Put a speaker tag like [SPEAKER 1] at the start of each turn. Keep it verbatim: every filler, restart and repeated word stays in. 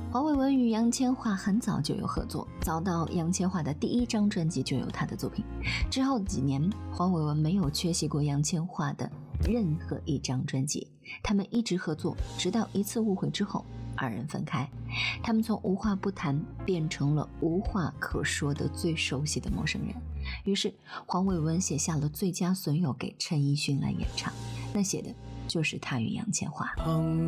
[SPEAKER 1] 黄伟文与杨千嬅很早就有合作，早到杨千嬅的第一张专辑就有她的作品。之后几年，黄伟文没有缺席过杨千嬅的任何一张专辑，他们一直合作，直到一次误会之后，二人分开。他们从无话不谈变成了无话可说的最熟悉的陌生人。于是黄伟文写下了《最佳损友》给陈奕迅来演唱，那写的就是他与杨千嬅。
[SPEAKER 2] 朋